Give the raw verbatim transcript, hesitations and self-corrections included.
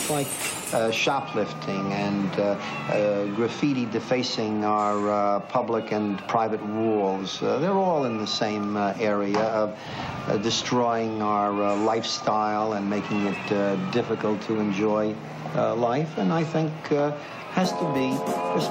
It's like uh, shoplifting and uh, uh, graffiti defacing our uh, public and private walls. Uh, they're all in the same uh, area of uh, destroying our uh, lifestyle and making it uh, difficult to enjoy uh, life. And I think uh, has to be